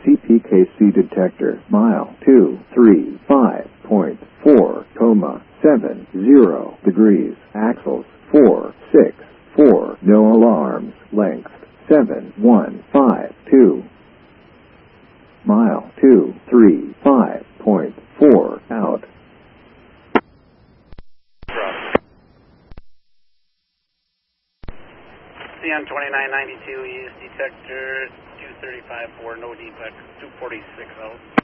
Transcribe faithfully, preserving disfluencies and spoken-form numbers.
C P K C detector, mile two three five point four, comma, seven zero degrees, axles, four six four, no alarms, length, seven one five two, mile two three five point four, out. C N twenty-nine ninety-two, East detector, two thirty-five four, no defects, two forty-six out.